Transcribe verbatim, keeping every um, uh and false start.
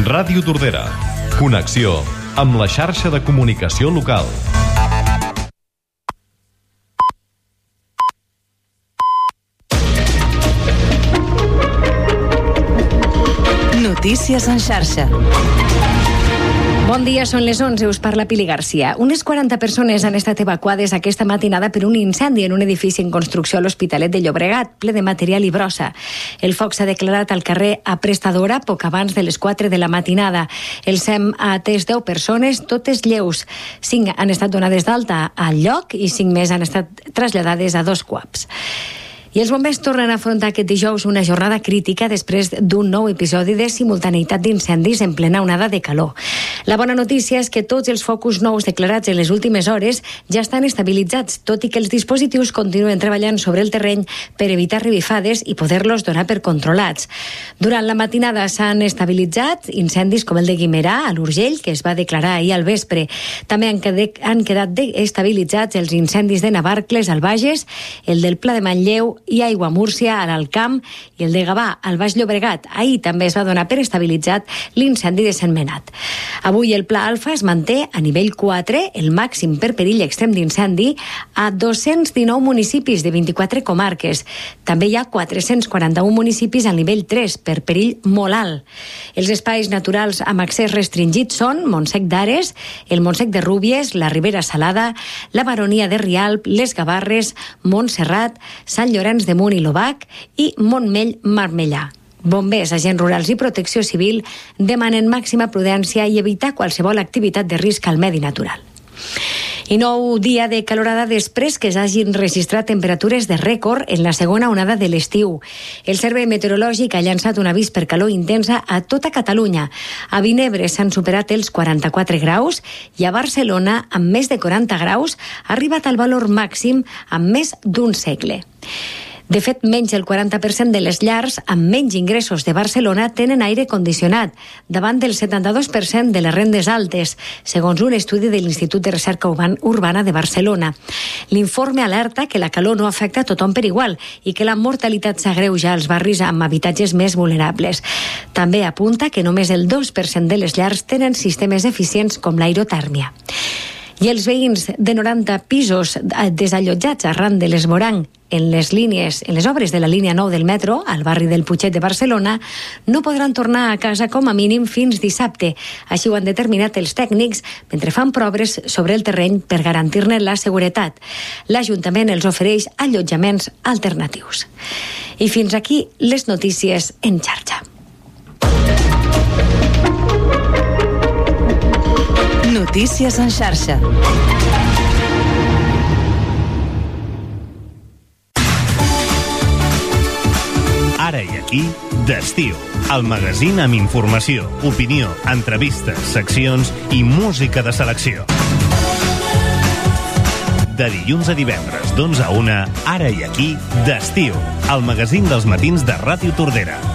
Ràdio Tordera. Connexió amb la xarxa de comunicació local. Notícies en xarxa. Bon dia, són les onze, us parla Pili Garcia. Unes quaranta persones han estat evacuades aquesta matinada per un incendi en un edifici en construcció a l'Hospitalet de Llobregat, ple de material i brossa. El foc s'ha declarat al carrer Aprestadora poc abans de les quatre de la matinada. El SEM ha atès deu persones, totes lleus. cinc han estat donades d'alta al lloc i cinc més han estat traslladades a dos cuaps. I els bombers tornen a afrontar aquest dijous una jornada crítica després d'un nou episodi de simultaneïtat d'incendis en plena onada de calor. La bona notícia és que tots els focus nous declarats en les últimes hores ja estan estabilitzats, tot i que els dispositius continuen treballant sobre el terreny per evitar revifades i poder-los donar per controlats. Durant la matinada s'han estabilitzat incendis com el de Guimerà, a l'Urgell, que es va declarar ahir al vespre. També han quedat, han quedat estabilitzats els incendis de Navarcles, al Bages, el del Pla de Manlleu i Aigua Múrcia, a l'Alcamp, i el de Gavà, al Baix Llobregat. Ahir també es va donar per estabilitzat l'incendi de Sentmenat. Avui el Pla Alfa es manté a nivell quatre, el màxim per perill extrem d'incendi, a dos-cents dinou municipis de vint-i-quatre comarques. També hi ha quatre-cents quaranta-un municipis al nivell tres, per perill molt alt. Els espais naturals amb accés restringit són Montsec d'Ares, el Montsec de Rúbies, la Ribera Salada, la Baronia de Rialp, les Gavarres, Montserrat, Sant Llorenç de Munt i l'Obac i Montmell-Marmellà. Bombers, agents rurals i protecció civil demanen màxima prudència i evitar qualsevol activitat de risc al medi natural. I nou dia de calorada després que s'hagin registrat temperatures de rècord en la segona onada de l'estiu. El Servei Meteorològic ha llançat un avís per calor intensa a tota Catalunya. A Vinebre s'han superat els quaranta-quatre graus i a Barcelona, amb més de quaranta graus, ha arribat al valor màxim amb més d'un segle. De fet, menys del quaranta per cent de les llars amb menys ingressos de Barcelona tenen aire condicionat, davant del setanta-dos per cent de les rendes altes, segons un estudi de l'Institut de Recerca Urbana de Barcelona. L'informe alerta que la calor no afecta a tothom per igual i que la mortalitat s'agreuja als barris amb habitatges més vulnerables. També apunta que només el dos per cent de les llars tenen sistemes eficients com l'aerotèrmia. I els veïns de noranta pisos desallotjats arran de l'esborang en les línies, en les obres de la línia nou del metro, al barri del Putxet de Barcelona, no podran tornar a casa com a mínim fins dissabte. Així ho han determinat els tècnics mentre fan proves sobre el terreny per garantir-ne la seguretat. L'Ajuntament els ofereix allotjaments alternatius. I fins aquí les notícies en xarxa. Notícies en xarxa. Ara i aquí, d'estiu. El magazín amb informació, opinió, entrevistes, seccions i música de selecció. De dilluns a divendres, d'onze a una, Ara i aquí, d'estiu. El magazín dels matins de Ràdio Tordera.